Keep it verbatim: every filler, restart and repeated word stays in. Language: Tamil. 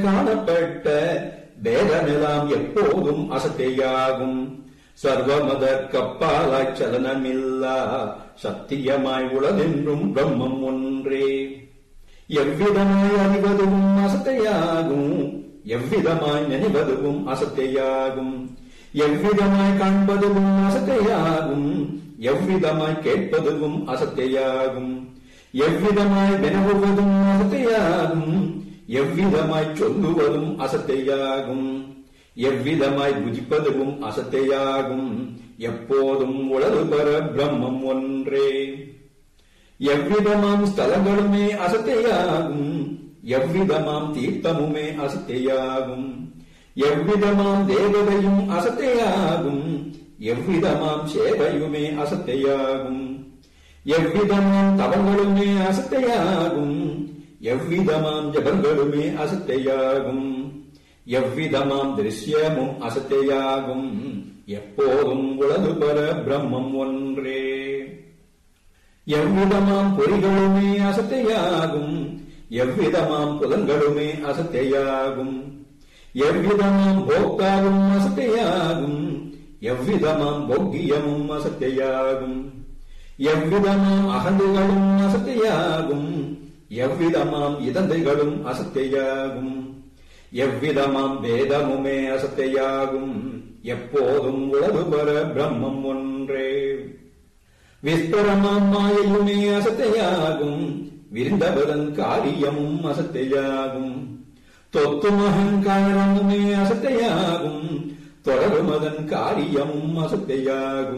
காணப்பட்ட வேதமெல்லாம் எப்போதும் அசத்தையாகும். சர்வமத கப்பாலாய் சலனமில்லா சத்தியமாய் உளதென்றும் பிரம்மம் ஒன்றே. எவ்விதமாய் அறிவதும் அசத்தையாகும், எவ்விதமாய் நினைவதுவும் அசத்தையாகும். எவ்விதமாய் காண்பதுவும் அசத்தையாகும், எவ்விதமாய் கேட்பதுவும் அசத்தையாகும். எவ்விதமாய் வினவுவதும் அசத்தையாகும், எவ்விதமாய் சொல்லுவதும் அசத்தையாகும். எவ்விதமாய் புஜிப்பதுவும் அசத்தையாகும், எப்போதும் உளறுபர பிரம்மம் ஒன்றே. எவ்விதமாம் ஸ்தலங்களுமே அசத்தையாகும், எவ்விதமாம் தீர்த்தமுமே அசத்தையாகும். எவ்விதமாம் தேவதையும் அசத்தையாகும், எவ்விதமாம் சேவையுமே அசத்தையாகும். எவ்விதமாம் தவங்களுமே அசத்தையாகும், எவ்விதமாம் ஜபங்களுமே அசத்தையாகும். எவ்விதமாம் திருஷ்யமும் அசத்தையாகும், எப்போதும் உளறுபர பிரம்மம் ஒன்றே. எவ்விதமாம் பொறிகளுமே அசத்தையாகும், எவ்விதமாம் புலன்களுமே அசத்தையாகும். எவ்விதமாம் போக்தாவும் அசத்தையாகும், எவ்விதமாம் போக்கியமும் அசத்தையாகும். எவ்விதமாம் அகந்துகளும் அசத்தையாகும், எவ்விதமாம் இதந்தைகளும் அசத்தையாகும். எவ்விதமாம் வேதமுமே அசத்தையாகும், எப்போதும் உளறுபர பிரம்மம் ஒன்றே. விஸ்பரமாம் மாயையுமே அசத்தையாகும், விரிந்தவதன் காரியமும் அசத்தையாகும். தொத்தும் அகங்காரமுமே அசத்தையாகும், தொடருமதன் காரியமும் அசத்தையாகும்.